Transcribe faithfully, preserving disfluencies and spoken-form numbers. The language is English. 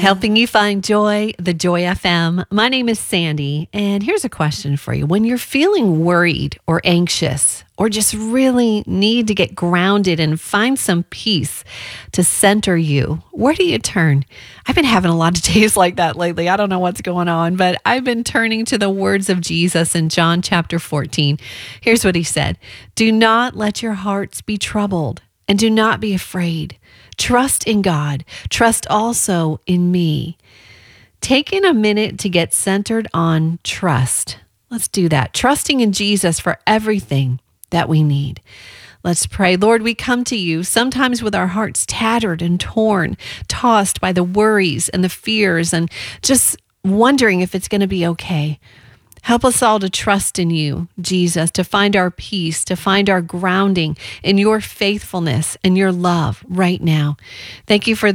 Helping you find joy, the Joy F M. My name is Sandy, and here's a question for you. When you're feeling worried or anxious, or just really need to get grounded and find some peace to center you, where do you turn? I've been having a lot of days like that lately. I don't know what's going on, but I've been turning to the words of Jesus in John chapter fourteen. Here's what he said. Do not let your hearts be troubled, and do not be afraid. Trust in God. Trust also in me. Taking a minute to get centered on trust. Let's do that. Trusting in Jesus for everything that we need. Let's pray. Lord, we come to you sometimes with our hearts tattered and torn, tossed by the worries and the fears and just wondering if it's going to be okay. Help us all to trust in you, Jesus, to find our peace, to find our grounding in your faithfulness and your love right now. Thank you for